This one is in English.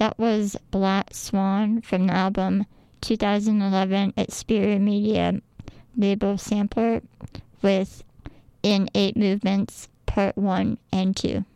That was Black Swan from the album 2011 Xperia Media label Sampler with In 8 Movements Part 1 and 2.